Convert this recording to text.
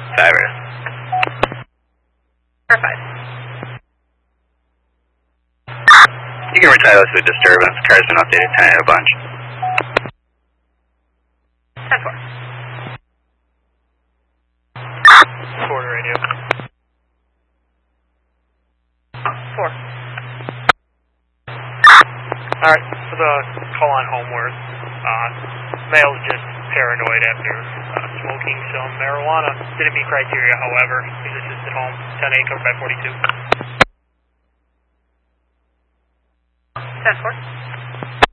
Cyrus. Perfect. You can retitle to a disturbance. The car's been updated 10 a bunch. 10-4. Quarter radio. 4. Alright, for the call on Homeward, male's just paranoid after smoking some marijuana. Didn't meet criteria, however. He's assisted home. 10-8 covered by 42. 10-4.